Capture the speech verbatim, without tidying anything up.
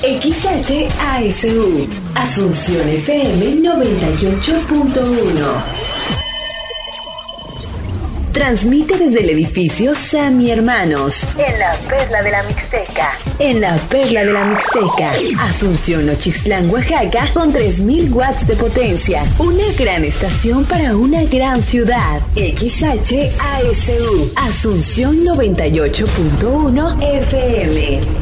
X H A S U, Asunción F M noventa y ocho punto uno. Transmite desde el edificio Sammy Hermanos, en la Perla de la Mixteca. En la Perla de la Mixteca, Asunción Nochixtlán, Oaxaca, con tres mil watts de potencia. Una gran estación para una gran ciudad. X H A S U, Asunción noventa y ocho punto uno F M.